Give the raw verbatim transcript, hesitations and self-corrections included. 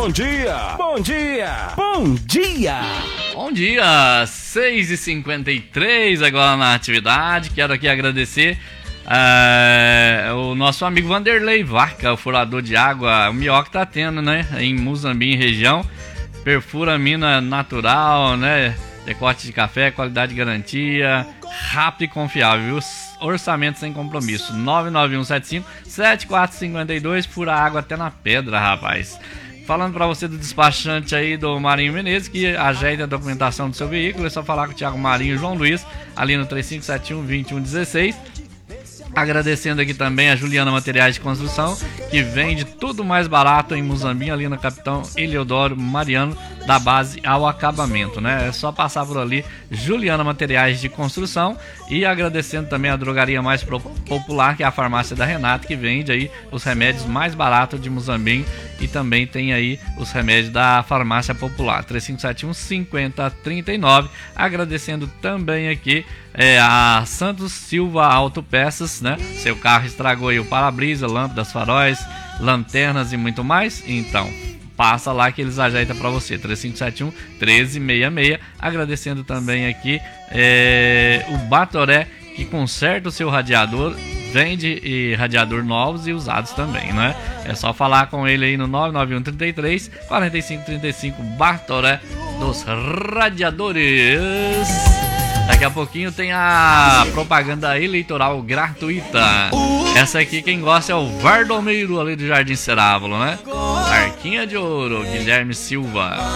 Bom dia! Bom dia! Bom dia! Bom dia! seis e cinquenta e três agora na atividade. Quero aqui agradecer uh, o nosso amigo Vanderlei Vaca, o furador de água, o melhor que tá tendo, né? Em Muzambinho região. Perfuramina natural, né? Decote de café, qualidade de garantia, rápido e confiável. Orçamento sem compromisso. nove nove um sete cinco sete quatro cinco dois. Fura água até na pedra, rapaz. Falando para você do despachante aí do Marinho Menezes, que ajeita a documentação do seu veículo, é só falar com o Thiago Marinho e João Luiz, ali no três cinco sete um, dois um um seis. Agradecendo aqui também a Juliana Materiais de Construção, que vende tudo mais barato em Muzambinho, ali no Capitão Eliodoro Mariano, da base ao acabamento, né? É só passar por ali, Juliana Materiais de Construção. E agradecendo também a drogaria mais popular, que é a Farmácia da Renata, que vende aí os remédios mais baratos de Muzambinho. E também tem aí os remédios da Farmácia Popular, três cinco sete um, cinco zero três nove. Agradecendo também aqui é, a Santos Silva Autopeças, né? Seu carro estragou aí o para-brisa, lâmpadas, faróis, lanternas e muito mais? Então, passa lá que eles ajeitam para você, três cinco sete um, um três seis seis. Agradecendo também aqui é, o Batoré, que conserta o seu radiador, vende e radiador novos e usados também, né? É só falar com ele aí no nove nove um, três três, quatro cinco três cinco, Batoré dos Radiadores. Daqui a pouquinho tem a propaganda eleitoral gratuita. Essa aqui quem gosta é o Vardomeiro ali do Jardim Cerávulo, né? Arquinha de Ouro, Guilherme Silva.